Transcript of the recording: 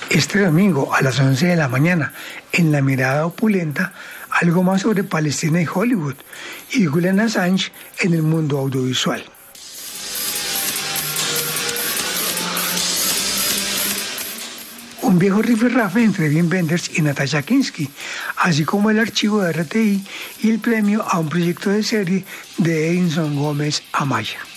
Este domingo a las 11 de la mañana, en La Mirada Opulenta, algo más sobre Palestina y Hollywood, y Julian Assange en el mundo audiovisual. Un viejo rifirrafe entre Wim Wenders y Natasha Kinski, así como el archivo de RTI y el premio a un proyecto de serie de Edinson Gómez Amaya.